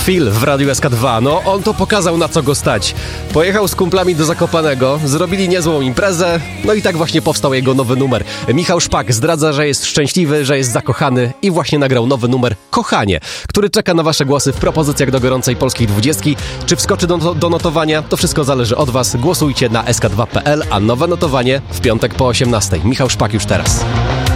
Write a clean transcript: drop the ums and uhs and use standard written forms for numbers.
Phil w Radiu SK2. No, on to pokazał, na co go stać. Pojechał z kumplami do Zakopanego, zrobili niezłą imprezę, no i tak właśnie powstał jego nowy numer. Michał Szpak zdradza, że jest szczęśliwy, że jest zakochany i właśnie nagrał nowy numer Kochanie, który czeka na wasze głosy w propozycjach do gorącej polskiej 20. Czy wskoczy do notowania? To wszystko zależy od was. Głosujcie na sk2.pl, a nowe notowanie w piątek po 18. Michał Szpak już teraz.